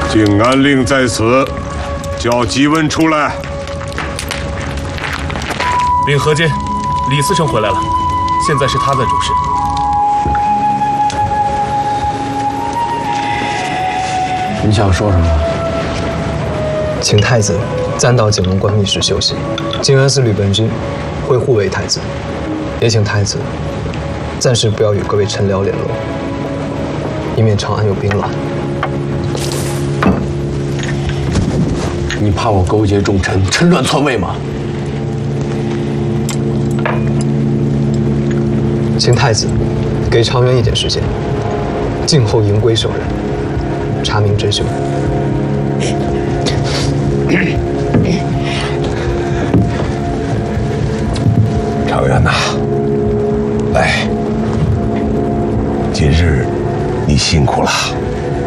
靖安令在此，叫吉文出来。 禀河监，李司成回来了，现在是他在主事。 你想说什么？ 请太子暂到景龙关密室休息。靖安司吕本君会护卫太子，也请太子暂时不要与各位臣僚联络，以免长安有兵乱。 你怕我勾结重臣，趁乱篡位吗？ 请太子给长渊一点时间，静候迎归圣人，查明真凶。 长渊呐，来，今日你辛苦了。